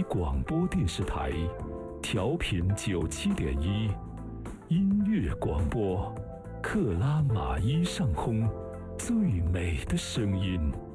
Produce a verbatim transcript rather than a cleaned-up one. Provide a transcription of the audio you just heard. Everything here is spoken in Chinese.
广播电视台，调频九七点一，音乐广播，克拉玛依上空，最美的声音。